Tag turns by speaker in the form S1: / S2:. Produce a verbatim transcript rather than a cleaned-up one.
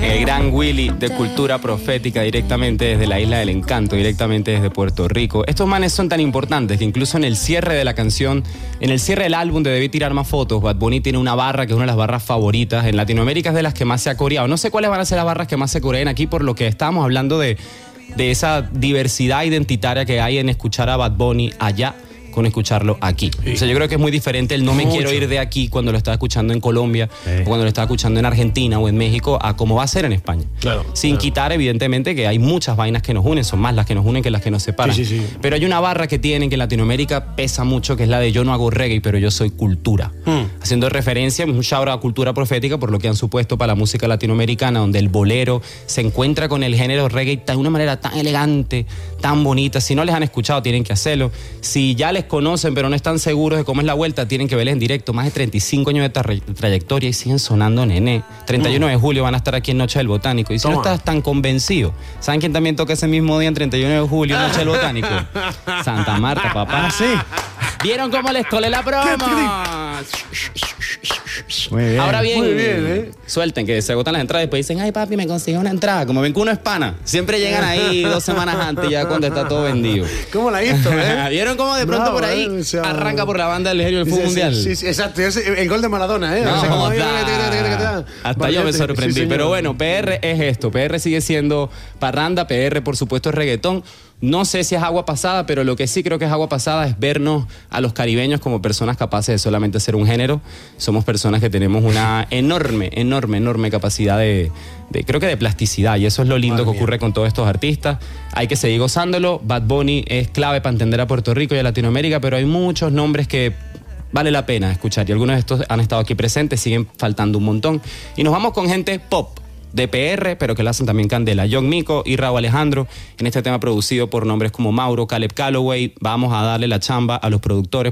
S1: El gran Willy de Cultura Profética, directamente desde la Isla del Encanto, directamente desde Puerto Rico. Estos manes son tan importantes que incluso en el cierre de la canción, en el cierre del álbum de Debí Tirar Más Fotos, Bad Bunny tiene una barra que es una de las barras favoritas. En Latinoamérica es de las que más se ha coreado. No sé cuáles van a ser las barras que más se coreen aquí, por lo que estábamos hablando de, de esa diversidad identitaria que hay en escuchar a Bad Bunny allá con escucharlo aquí. Sí. O sea, yo creo que es muy diferente el no me Mucho. quiero ir de aquí cuando lo estaba escuchando en Colombia, sí. o cuando lo estaba escuchando en Argentina o en México, a cómo va a ser en España. Claro. Sin claro. quitar, evidentemente, que hay muchas vainas que nos unen, son más las que nos unen que las que nos separan. Sí, sí, sí. Pero hay una barra que tienen que en Latinoamérica pesa mucho, que es la de yo no hago reggae, pero yo soy cultura. Hmm. Haciendo referencia, un shout a Cultura Profética por lo que han supuesto para la música latinoamericana, donde el bolero se encuentra con el género reggae de una manera tan elegante, tan bonita. Si no les han escuchado, tienen que hacerlo. Si ya les conocen, pero no están seguros de cómo es la vuelta, tienen que verles en directo. Más de treinta y cinco años de tra- trayectoria y siguen sonando, nene. treinta y uno de julio van a estar aquí en Noche del Botánico. Y si Toma. no estás tan convencido, ¿saben quién también toca ese mismo día en treinta y uno de julio, Noche del Botánico? Santa Marta, papá.
S2: Ah, sí.
S1: ¿Vieron cómo les colé la broma?
S2: Muy bien.
S1: Ahora bien,
S2: Muy bien, ¿eh?
S1: suelten que se agotan las entradas y después dicen, ay papi, me consigo una entrada. Como ven que uno es pana, siempre llegan ahí dos semanas antes ya cuando está todo vendido.
S2: ¿Cómo la hizo, eh?
S1: ¿Vieron cómo de pronto no, por ahí o sea, arranca por la banda del genio del fútbol
S2: sí,
S1: mundial?
S2: Sí, sí, exacto, es el gol de Maradona, ¿eh?
S1: No,
S2: o sea, como
S1: da. Hasta yo me sorprendí, sí, pero bueno, P R es esto, P R sigue siendo parranda, P R por supuesto es reggaetón. No sé si es agua pasada, pero lo que sí creo que es agua pasada es vernos a los caribeños como personas capaces de solamente ser un género. Somos personas que tenemos una enorme, enorme, enorme capacidad de, de creo que de plasticidad, y eso es lo lindo Madre que ocurre mía. con todos estos artistas. Hay que seguir gozándolo. Bad Bunny es clave para entender a Puerto Rico y a Latinoamérica, pero hay muchos nombres que vale la pena escuchar, y algunos de estos han estado aquí presentes, siguen faltando un montón. Y nos vamos con gente pop de P R, pero que la hacen también candela. John Mico y Raúl Alejandro, en este tema producido por nombres como Mauro, Caleb Calloway. Vamos a darle la chamba a los productores.